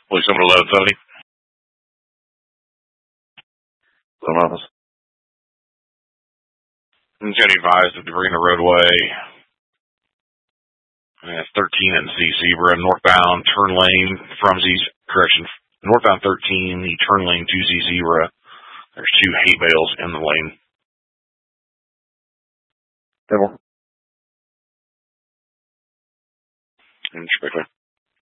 Police number 1170. Office. I'm getting advised that they're in the roadway. 13 and C Zebra, northbound turn lane from northbound 13, the turn lane to Z Zebra. There's 2 hay bales in the lane. Devil. Inspector.